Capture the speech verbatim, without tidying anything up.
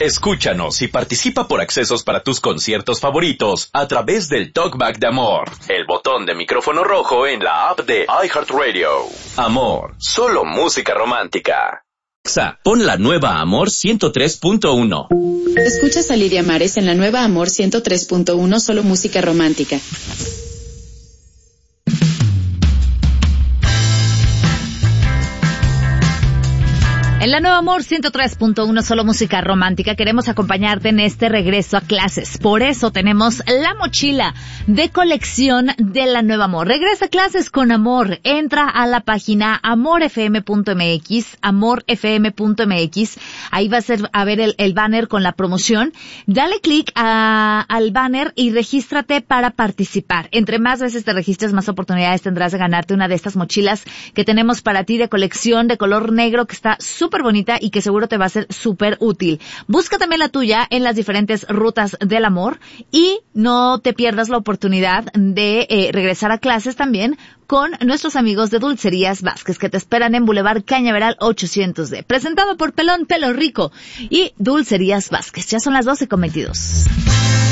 Escúchanos y participa por accesos para tus conciertos favoritos a través del Talkback de Amor, el botón de micrófono rojo en la app de iHeartRadio. Amor, solo música romántica. Alexa, pon la nueva Amor ciento tres punto uno. Escuchas a Lidia Mares en la nueva Amor ciento tres punto uno, solo música romántica. En la Nueva Amor ciento tres punto uno, solo música romántica, queremos acompañarte en este regreso a clases. Por eso tenemos la mochila de colección de la Nueva Amor. Regresa a clases con amor. Entra a la página amor f m punto m x, amor f m punto m x. Ahí vas a ver el, el banner con la promoción. Dale clic al banner y regístrate para participar. Entre más veces te registres, más oportunidades tendrás de ganarte una de estas mochilas que tenemos para ti de colección de color negro, que está súper bonita y que seguro te va a ser súper útil. Busca también la tuya en las diferentes rutas del amor y no te pierdas la oportunidad de eh, regresar a clases también con nuestros amigos de Dulcerías Vázquez, que te esperan en Boulevard Cañaveral ochocientos D. Presentado por Pelón Pelo Rico y Dulcerías Vázquez. Ya son las doce con veintidós.